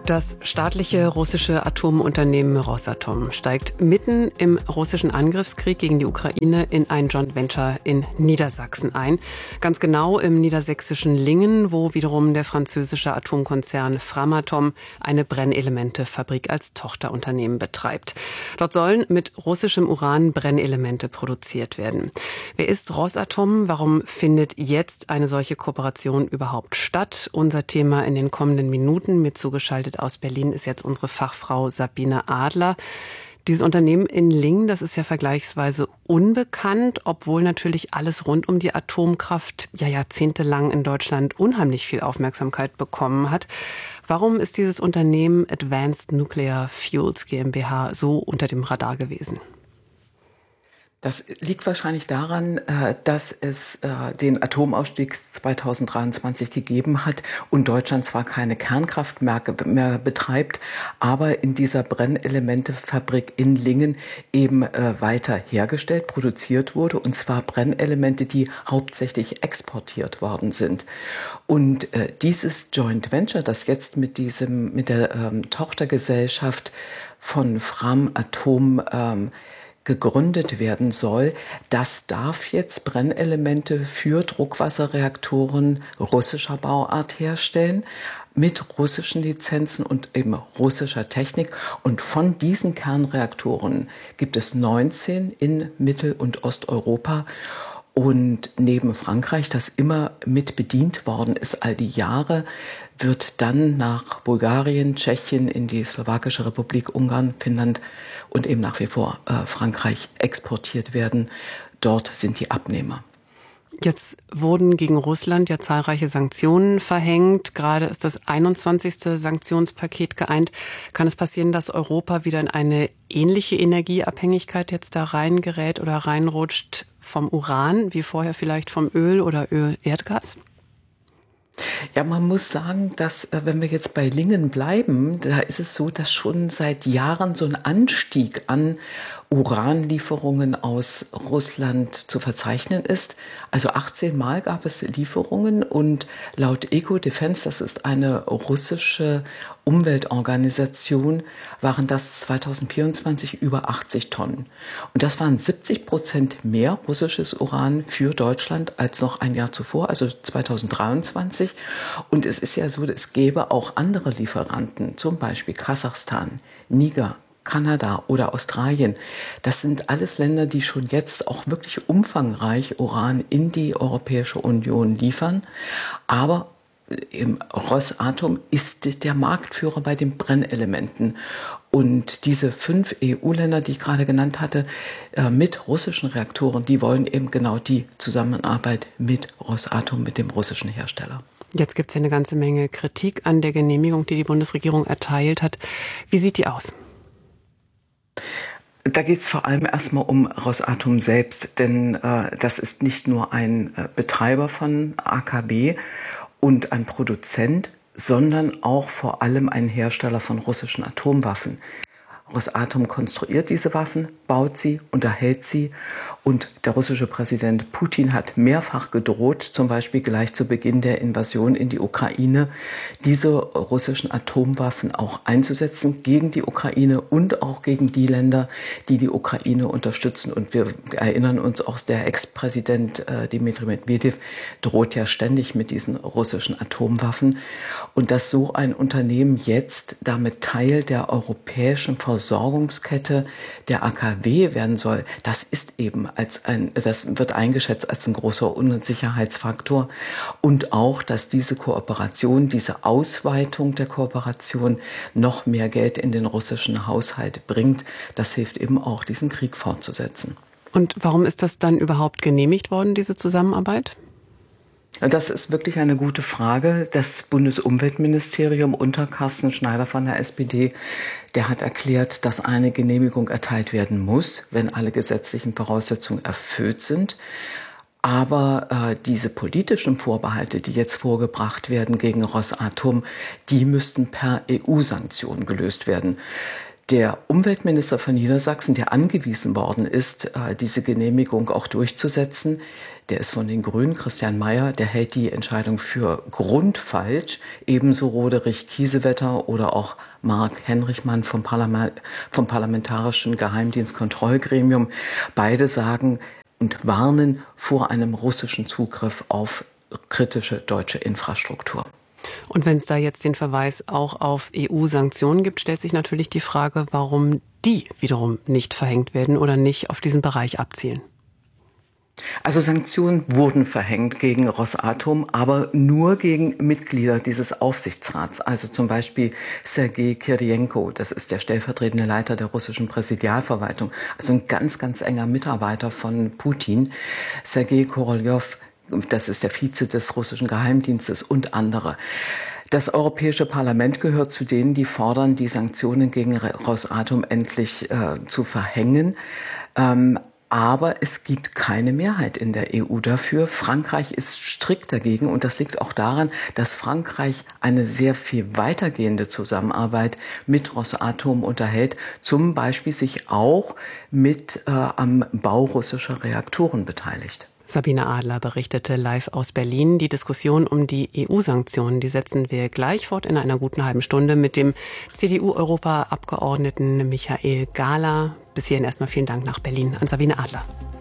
Das staatliche russische Atomunternehmen Rosatom steigt mitten im russischen Angriffskrieg gegen die Ukraine in ein Joint Venture in Niedersachsen ein. Ganz genau im niedersächsischen Lingen, wo wiederum der französische Atomkonzern Framatome eine Brennelementefabrik als Tochterunternehmen betreibt. Dort sollen mit russischem Uran Brennelemente produziert werden. Wer ist Rosatom? Warum findet jetzt eine solche Kooperation überhaupt statt? Unser Thema in den kommenden Minuten. Mir zugeschaltet aus Berlin ist jetzt unsere Fachfrau Sabine Adler. Dieses Unternehmen in Lingen, das ist ja vergleichsweise unbekannt, obwohl natürlich alles rund um die Atomkraft ja jahrzehntelang in Deutschland unheimlich viel Aufmerksamkeit bekommen hat. Warum ist dieses Unternehmen Advanced Nuclear Fuels GmbH so unter dem Radar gewesen? Das liegt wahrscheinlich daran, dass es den Atomausstieg 2023 gegeben hat und Deutschland zwar keine Kernkraftwerke mehr betreibt, aber in dieser Brennelementefabrik in Lingen eben weiter hergestellt, produziert wurde, und zwar Brennelemente, die hauptsächlich exportiert worden sind. Und dieses Joint Venture, das jetzt mit der Tochtergesellschaft von Framatome gegründet werden soll, das darf jetzt Brennelemente für Druckwasserreaktoren russischer Bauart herstellen, mit russischen Lizenzen und eben russischer Technik. Und von diesen Kernreaktoren gibt es 19 in Mittel- und Osteuropa. Und neben Frankreich, das immer mit bedient worden ist all die Jahre, wird dann nach Bulgarien, Tschechien, in die Slowakische Republik, Ungarn, Finnland und eben nach wie vor Frankreich exportiert werden. Dort sind die Abnehmer. Jetzt wurden gegen Russland ja zahlreiche Sanktionen verhängt. Gerade ist das 21. Sanktionspaket geeint. Kann es passieren, dass Europa wieder in eine ähnliche Energieabhängigkeit jetzt da reingerät oder reinrutscht vom Uran, wie vorher vielleicht vom Öl oder Erdgas? Ja, man muss sagen, dass, wenn wir jetzt bei Lingen bleiben, da ist es so, dass schon seit Jahren so ein Anstieg an Uranlieferungen aus Russland zu verzeichnen ist. Also 18 Mal gab es Lieferungen und laut Eco-Defense, das ist eine russische Umweltorganisation, waren das 2024 über 80 Tonnen. Und das waren 70% mehr russisches Uran für Deutschland als noch ein Jahr zuvor, also 2023. Und es ist ja so, es gäbe auch andere Lieferanten, zum Beispiel Kasachstan, Niger, Kanada oder Australien. Das sind alles Länder, die schon jetzt auch wirklich umfangreich Uran in die Europäische Union liefern. Aber Rosatom ist der Marktführer bei den Brennelementen. Und diese 5 EU-Länder, die ich gerade genannt hatte, mit russischen Reaktoren, die wollen eben genau die Zusammenarbeit mit Rosatom, mit dem russischen Hersteller. Jetzt gibt es ja eine ganze Menge Kritik an der Genehmigung, die die Bundesregierung erteilt hat. Wie sieht die aus? Da geht es vor allem erstmal um Rosatom selbst, denn das ist nicht nur ein Betreiber von AKW und ein Produzent, sondern auch vor allem ein Hersteller von russischen Atomwaffen. Rosatom konstruiert diese Waffen, baut sie, unterhält sie, und der russische Präsident Putin hat mehrfach gedroht, zum Beispiel gleich zu Beginn der Invasion in die Ukraine, diese russischen Atomwaffen auch einzusetzen gegen die Ukraine und auch gegen die Länder, die die Ukraine unterstützen. Und wir erinnern uns auch, der Ex-Präsident Dmitri Medvedev droht ja ständig mit diesen russischen Atomwaffen. Und dass so ein Unternehmen jetzt damit Teil der europäischen Versorgungskette der AKW werden soll, das ist eben das wird eingeschätzt als ein großer Unsicherheitsfaktor. Und auch, dass diese Kooperation, diese Ausweitung der Kooperation noch mehr Geld in den russischen Haushalt bringt, das hilft eben auch, diesen Krieg fortzusetzen. Und warum ist das dann überhaupt genehmigt worden, diese Zusammenarbeit? Das ist wirklich eine gute Frage. Das Bundesumweltministerium unter Carsten Schneider von der SPD, der hat erklärt, dass eine Genehmigung erteilt werden muss, wenn alle gesetzlichen Voraussetzungen erfüllt sind. Aber diese politischen Vorbehalte, die jetzt vorgebracht werden gegen Rosatom, die müssten per EU-Sanktionen gelöst werden. Der Umweltminister von Niedersachsen, der angewiesen worden ist, diese Genehmigung auch durchzusetzen, der ist von den Grünen, Christian Mayer, der hält die Entscheidung für grundfalsch. Ebenso Roderich Kiesewetter oder auch Marc Henrichmann vom Parlamentarischen Geheimdienstkontrollgremium. Beide sagen und warnen vor einem russischen Zugriff auf kritische deutsche Infrastruktur. Und wenn es da jetzt den Verweis auch auf EU-Sanktionen gibt, stellt sich natürlich die Frage, warum die wiederum nicht verhängt werden oder nicht auf diesen Bereich abzielen. Also Sanktionen wurden verhängt gegen Rosatom, aber nur gegen Mitglieder dieses Aufsichtsrats. Also zum Beispiel Sergei Kiryenko, das ist der stellvertretende Leiter der russischen Präsidialverwaltung, also ein ganz, ganz enger Mitarbeiter von Putin. Sergei Korolev, das ist der Vize des russischen Geheimdienstes und andere. Das Europäische Parlament gehört zu denen, die fordern, die Sanktionen gegen Rosatom endlich zu verhängen. Aber es gibt keine Mehrheit in der EU dafür. Frankreich ist strikt dagegen und das liegt auch daran, dass Frankreich eine sehr viel weitergehende Zusammenarbeit mit Rosatom unterhält, zum Beispiel sich auch mit am Bau russischer Reaktoren beteiligt. Sabine Adler berichtete live aus Berlin. Die Diskussion um die EU-Sanktionen, die setzen wir gleich fort in einer guten halben Stunde mit dem CDU-Europaabgeordneten Michael Gahler. Bis hierhin erstmal vielen Dank nach Berlin an Sabine Adler.